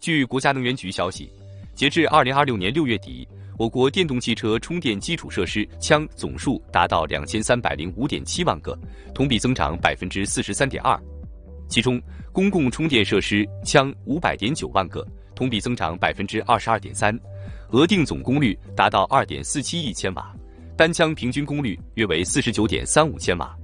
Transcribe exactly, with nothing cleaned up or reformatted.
据国家能源局消息，截至二零二六年六月底，我国电动汽车充电基础设施枪总数达到两千三百零五点七万个，同比增长百分之四十三点二。其中，公共充电设施枪五百点九万个，同比增长百分之二十二点三，额定总功率达到二点四七亿千瓦，单枪平均功率约为四十九点三五千瓦。